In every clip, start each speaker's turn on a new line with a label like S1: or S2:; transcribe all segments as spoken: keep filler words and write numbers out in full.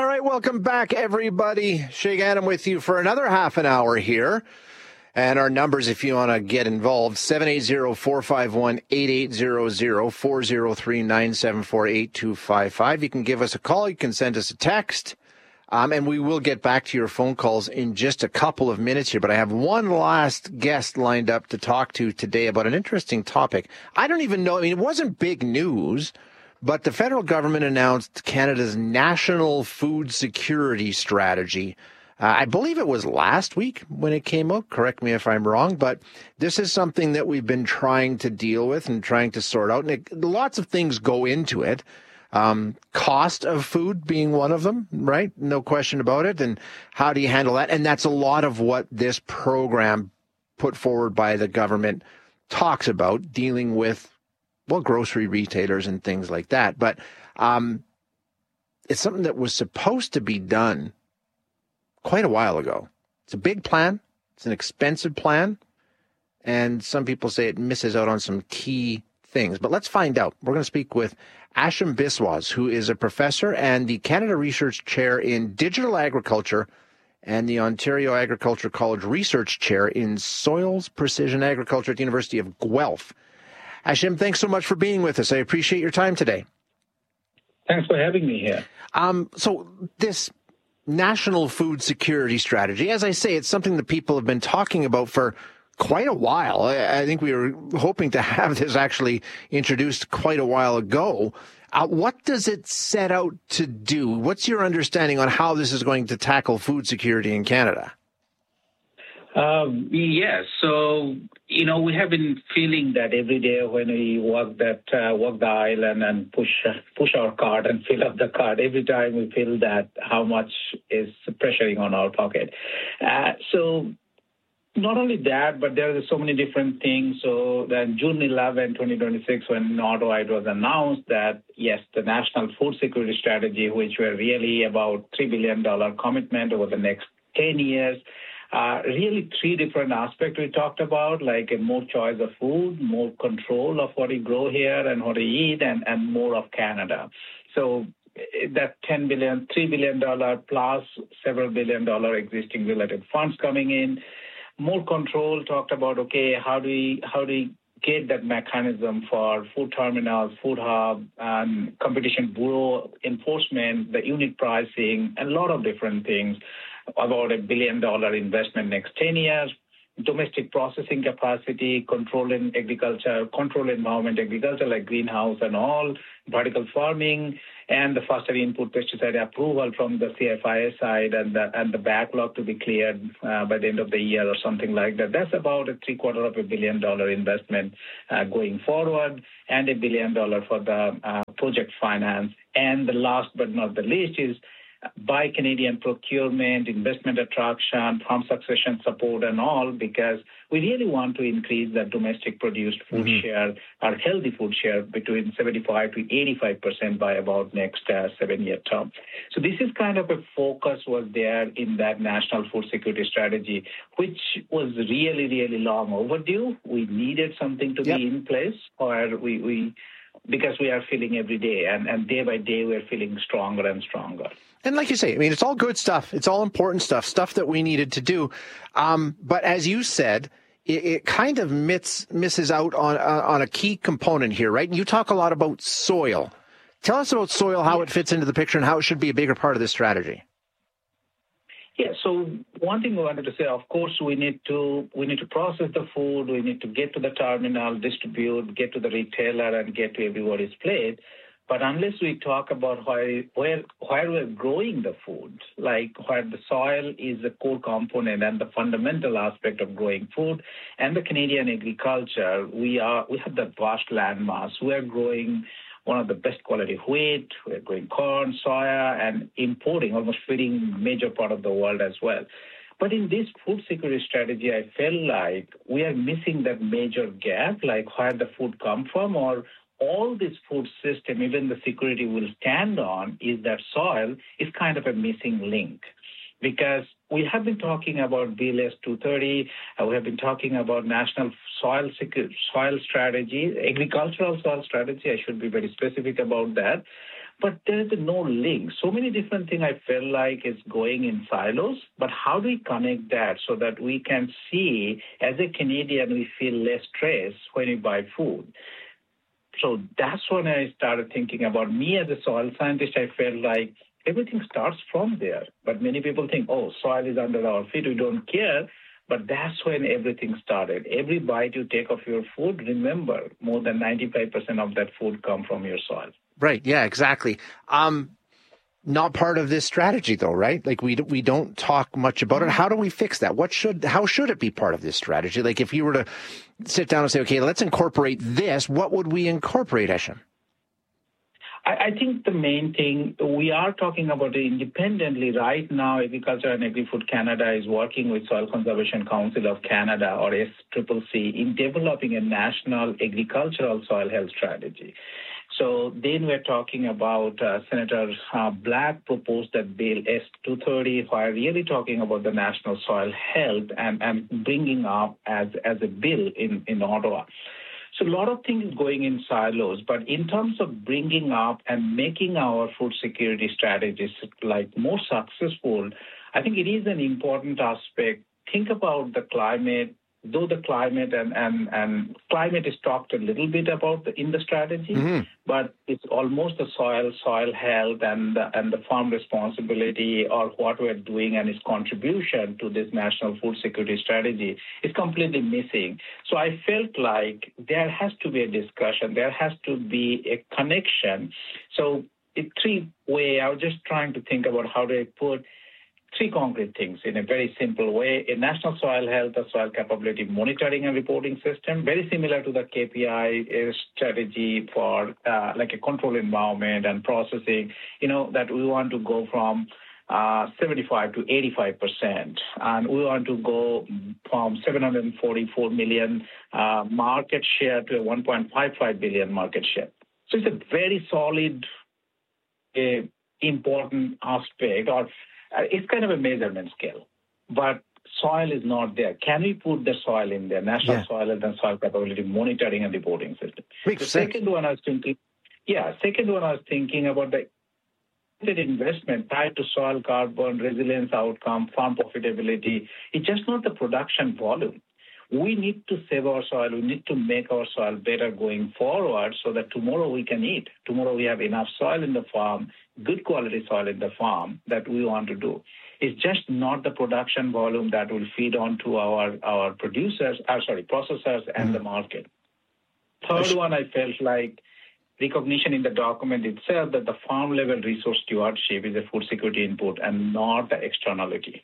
S1: right, welcome back, everybody. Shay Gannon with you for another half an hour here. And our numbers, if you want to get involved, seven eight zero, four five one, eight eight zero zero, four zero three, nine seven four, eight two five five. You can give us a call. You can send us a text. Um, and we will get back to your phone calls in just a couple of minutes here. But I have one last guest lined up to talk to today about an interesting topic. I don't even know. I mean, it wasn't big news, but the federal government announced Canada's national food security strategy. Uh, I believe it was last week when it came out. Correct me if I'm wrong, but this is something that we've been trying to deal with and trying to sort out. And it, lots of things go into it. Um, cost of food being one of them, right? No question about it. And how do you handle that? And that's a lot of what this program put forward by the government talks about, dealing with, well, grocery retailers and things like that. But um, it's something that was supposed to be done quite a while ago. It's a big plan. It's an expensive plan. And some people say it misses out on some key things. But let's find out. We're going to speak with Ashim Biswas, who is a professor and the Canada Research Chair in Digital Agriculture and the Ontario Agriculture College Research Chair in Soils Precision Agriculture at the University of Guelph. Ashim, thanks so much for being with us. I appreciate your time today.
S2: Thanks for having me here.
S1: Um, so this national food security strategy, as I say, it's something that people have been talking about for quite a while. I, I think we were hoping to have this actually introduced quite a while ago. Uh, what does it set out to do? What's your understanding on how this is going to tackle food security in Canada?
S2: Um, yes. So, you know, we have been feeling that every day when we walk that uh, walk the aisle and, and push push our cart and fill up the cart, every time we feel that how much is pressuring on our pocket. Uh, so not only that, but there are so many different things. So then June eleventh, twenty twenty-six, when Ottawa it was announced that, yes, the National Food Security Strategy, which were really about three billion dollars commitment over the next ten years, Uh, really three different aspects we talked about, like a more choice of food, more control of what we grow here and what we eat, and, and more of Canada. So that ten billion dollars, three billion dollars plus several billion dollar existing related funds coming in, more control, talked about, okay, how do we, how do we get that mechanism for food terminals, food hub, and competition bureau enforcement, the unit pricing, and a lot of different things. About a billion dollar investment next ten years, domestic processing capacity, control in agriculture, control environment agriculture like greenhouse and all, vertical farming, and the faster input pesticide approval from the C F I S side, and the, and the backlog to be cleared uh, by the end of the year or something like that. That's about a three quarter of a billion dollar investment uh, going forward, and a billion dollar for the uh, project finance. And the last but not the least is buy Canadian procurement, investment attraction, farm succession support and all, because we really want to increase the domestic produced food mm-hmm. share, our healthy food share between seventy-five to eighty-five percent by about next uh, seven-year term. So this is kind of a focus was there in that National Food Security Strategy, which was really, really long overdue. We needed something to yep. be in place, or we, we because we are feeling every day, and, and day by day we're feeling stronger and stronger.
S1: And like you say, I mean, it's all good stuff. It's all important stuff, stuff that we needed to do. Um, but as you said, it, it kind of miss, misses out on uh, on a key component here, right? You talk a lot about soil. Tell us about soil, how it fits into the picture, and how it should be a bigger part of this strategy.
S2: Yeah, so one thing we wanted to say, of course, we need to we need to process the food, we need to get to the terminal, distribute, get to the retailer, and get to everybody's plate. But unless we talk about where, where, where we're growing the food, like where the soil is a core component and the fundamental aspect of growing food, and the Canadian agriculture, we are we have the vast land mass. We're growing one of the best quality wheat, we're growing corn, soya, and importing, almost feeding major part of the world as well. But in this food security strategy, I feel like we are missing that major gap, like where the food come from, or all this food system, even the security will stand on, is that soil is kind of a missing link. Because we have been talking about Bill S two thirty, uh, we have been talking about national soil secu- soil strategy, agricultural soil strategy, I should be very specific about that. but there's no link. So many different things I feel like is going in silos, but how do we connect that so that we can see, as a Canadian, we feel less stress when we buy food? So that's when I started thinking about me as a soil scientist. I felt like everything starts from there. But many people think, oh, soil is under our feet, we don't care. But that's when everything started. Every bite you take of your food, remember, more than ninety-five percent of that food come from your soil.
S1: Right. Yeah, exactly. Um, not part of this strategy, though, right? Like we we don't talk much about it. How do we fix that? What should how should it be part of this strategy? Like if you were to sit down and say, okay, let's incorporate this, what would we incorporate, Esham?
S2: I, I think the main thing, we are talking about it independently. Right now, Agriculture and Agri-Food Canada is working with Soil Conservation Council of Canada, or S C C C, in developing a national agricultural soil health strategy. So then we're talking about uh, Senator uh, Black proposed that bill S two thirty, where really talking about the national soil health and, and bringing up as, as a bill in, in Ottawa. So a lot of things going in silos, but in terms of bringing up and making our food security strategies like more successful, I think it is an important aspect. Think about the climate. Though the climate and, and, and climate is talked a little bit about the, in the strategy, mm-hmm. but it's almost the soil, soil health and the, and the farm responsibility or what we're doing and its contribution to this national food security strategy is completely missing. So I felt like there has to be a discussion. There has to be a connection. So in three way, I was just trying to think about how do I put three concrete things in a very simple way. A national soil health or soil capability monitoring and reporting system, very similar to the K P I strategy for uh, like a controlled environment and processing, you know, that we want to go from uh, seventy-five to eighty-five percent. And we want to go from seven hundred forty-four million uh, market share to a one point five five billion market share. So it's a very solid, uh, important aspect, or Uh, it's kind of a measurement scale, but soil is not there. Can we put the soil in there? National yeah. Soil Health and Soil Capability Monitoring and Reporting System.
S1: Makes
S2: the
S1: sense.
S2: second one I was thinking, yeah, second one I was thinking about the investment tied to soil carbon, resilience outcome, farm profitability. It's just not the production volume. We need to save our soil. We need to make our soil better going forward so that tomorrow we can eat. Tomorrow we have enough soil in the farm, good quality soil in the farm that we want to do. It's just not the production volume that will feed on to our, our producers, uh, sorry, processors and mm-hmm. the market. Third one, I felt like recognition in the document itself that the farm level resource stewardship is a food security input and not the externality.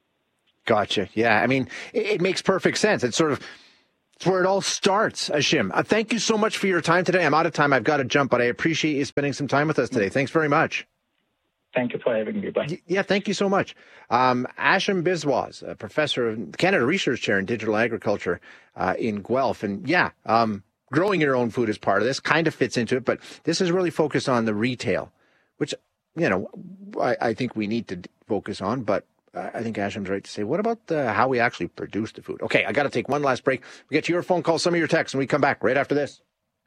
S1: Gotcha. Yeah. I mean, it, it makes perfect sense. It's sort of, it's where it all starts, Esham. Uh, thank you so much for your time today. I'm out of time. I've got to jump, but I appreciate you spending some time with us today. Thanks very much.
S2: Thank you for having me. Bye.
S1: Yeah, thank you so much. Um, Esham Biswas, a professor of Canada Research Chair in Digital Agriculture uh, in Guelph. And yeah, um, growing your own food is part of this, kind of fits into it, but this is really focused on the retail, which, you know, I, I think we need to focus on, but I think Esham's right to say, what about the, how we actually produce the food? Okay, I got to take one last break. We get to your phone calls, some of your texts, and we come back right after this.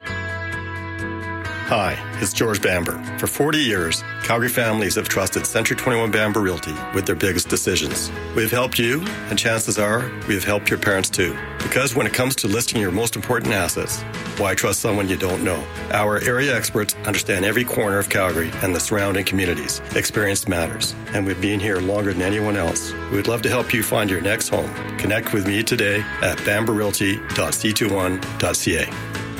S3: Hi, it's George Bamber. For forty years, Calgary families have trusted Century twenty-one Bamber Realty with their biggest decisions. We've helped you, and chances are we've helped your parents too. Because when it comes to listing your most important assets, why trust someone you don't know? Our area experts understand every corner of Calgary and the surrounding communities. Experience matters, and we've been here longer than anyone else. We'd love to help you find your next home. Connect with me today at bamber realty dot c twenty-one dot c a.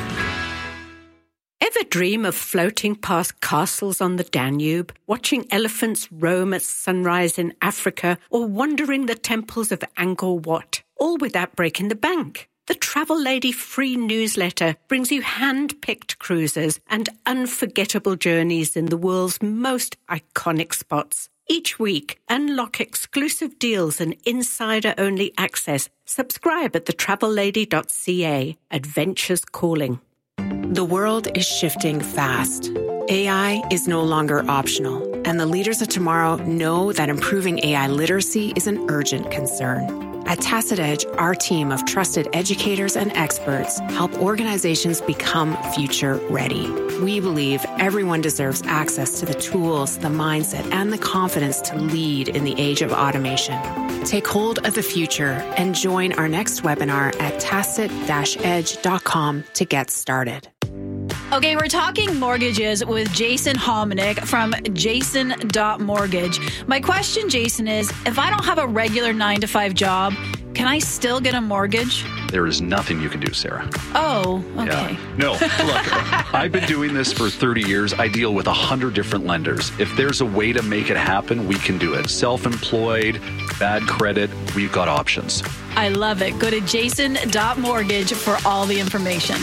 S4: Ever dream of floating past castles on the Danube, watching elephants roam at sunrise in Africa, or wandering the temples of Angkor Wat, all without breaking the bank? The Travel Lady free newsletter brings you hand-picked cruises and unforgettable journeys in the world's most iconic spots. Each week, unlock exclusive deals and insider-only access. Subscribe at the travel lady dot c a. Adventures calling.
S5: The world is shifting fast. A I is no longer optional, and the leaders of tomorrow know that improving A I literacy is an urgent concern. At Tacit Edge, our team of trusted educators and experts help organizations become future ready. We believe everyone deserves access to the tools, the mindset, and the confidence to lead in the age of automation. Take hold of the future and join our next webinar at tacit dash edge dot com to get started.
S6: Okay, we're talking mortgages with Jason Hominick from jason dot mortgage. My question, Jason, is if I don't have a regular nine to five job, can I still get a mortgage?
S7: There is nothing you can do, Sarah.
S6: Oh, okay.
S7: Yeah. No, look, I've been doing this for thirty years. I deal with one hundred different lenders. If there's a way to make it happen, we can do it. Self-employed, bad credit, we've got options.
S6: I love it. Go to jason dot mortgage for all the information.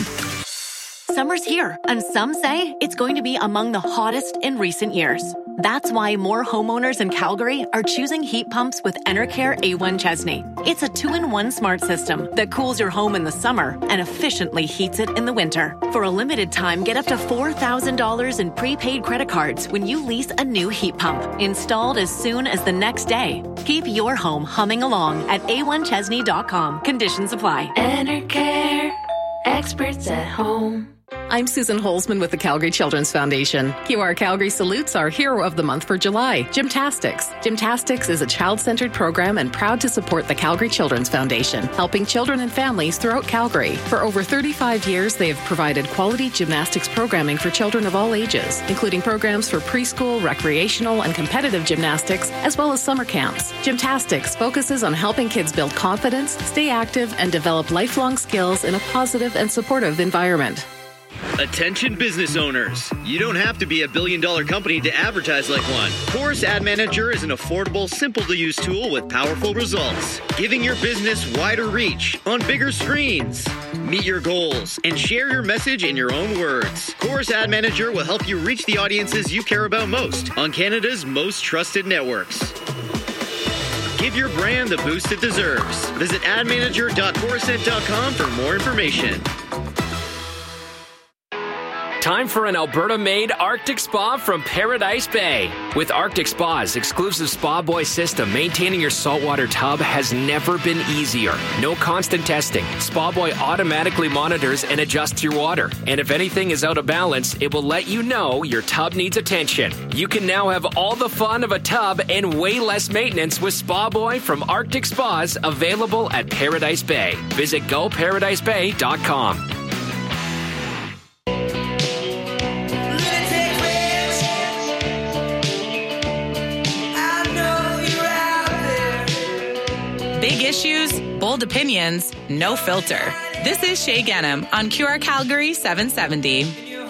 S8: Summer's here, and some say it's going to be among the hottest in recent years. That's why more homeowners in Calgary are choosing heat pumps with Enercare A one Chesney. It's a two-in-one smart system that cools your home in the summer and efficiently heats it in the winter. For a limited time, get up to four thousand dollars in prepaid credit cards when you lease a new heat pump, installed as soon as the next day. Keep your home humming along at a one chesney dot com. Conditions apply.
S9: Enercare, experts at home.
S10: I'm Susan Holzman with the Calgary Children's Foundation. Q R Calgary salutes our hero of the month for July, Gymtastics. Gymtastics is a child-centered program and proud to support the Calgary Children's Foundation, helping children and families throughout Calgary. For over thirty-five years, they have provided quality gymnastics programming for children of all ages, including programs for preschool, recreational, and competitive gymnastics, as well as summer camps. Gymtastics focuses on helping kids build confidence, stay active, and develop lifelong skills in a positive and supportive environment.
S11: Attention business owners. You don't have to be a billion dollar company to advertise like one. Chorus Ad Manager is an affordable, simple to use tool with powerful results, giving your business wider reach on bigger screens. Meet your goals and share your message in your own words. Chorus Ad Manager will help you reach the audiences you care about most on Canada's most trusted networks. Give your brand the boost it deserves. Visit ad manager dot corusent dot com for more information.
S12: Time for an Alberta-made Arctic Spa from Paradise Bay. With Arctic Spa's exclusive Spa Boy system, maintaining your saltwater tub has never been easier. No constant testing. Spa Boy automatically monitors and adjusts your water. And if anything is out of balance, it will let you know your tub needs attention. You can now have all the fun of a tub and way less maintenance with Spa Boy from Arctic Spas, available at Paradise Bay. Visit go paradise bay dot com.
S13: Big issues, bold opinions, no filter. This is Shay Ghanem on Q R Calgary seven seventy.